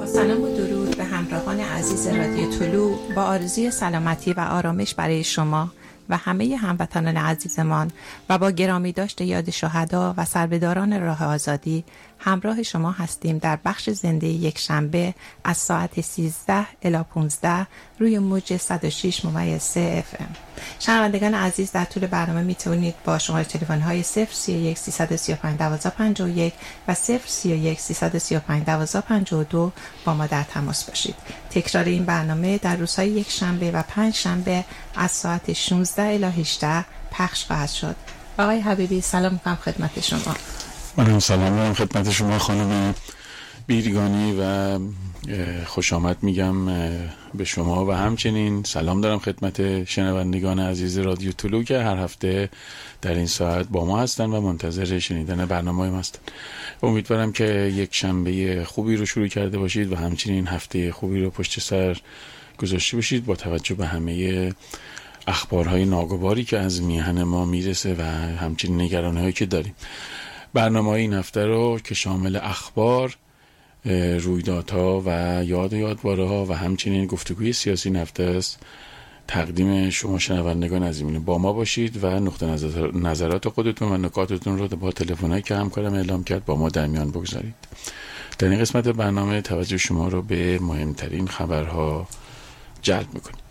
سلام و درود به همراهان عزیز رادیو طلوع. با آرزوی سلامتی و آرامش برای شما و همه هموطنان عزیزمان و با گرامی داشت یاد شهدا و سربداران راه آزادی همراه شما هستیم در بخش زنده یک شنبه از ساعت 13 الی 15 روی موج 106.3 FM. شنوندگان عزیز، در طول برنامه میتونید با شماره تلفن های 031 335 1251 و 031 335 1252 با ما در تماس باشید. تکرار این برنامه در روزهای یک شنبه و 5 شنبه از ساعت 16 الی 18 پخش خواهد شد. آقای حبیبی سلام میکنم خدمت شما. منم سلام میکنم خدمت شما خانم بیرگانی و خوش آمد میگم به شما و همچنین سلام دارم خدمت شنوندگان عزیز رادیو طلوع که هر هفته در این ساعت با ما هستن و منتظر شنیدن برنامه ما هستن. امیدوارم که یک شنبه خوبی رو شروع کرده باشید و همچنین هفته خوبی رو پشت سر گذاشته باشید با توجه به همه اخبارهای ناگواری که از میهن ما میرسه و همچنین نگرانی‌هایی که داریم. برنامه این هفته رو که شامل اخبار، رویدادها و یادواره‌ها و همچنین گفتگوی سیاسی هفته است تقدیم شما شنوندگان عزیزمون. با ما باشید و نقطه نظرات خودتون و نکاتتون رو با تلفن‌هایی که همکارم اعلام کرد با ما در میان بگذارید. در این قسمت برنامه توجه شما رو به مهمترین خبرها جلب می‌کنیم.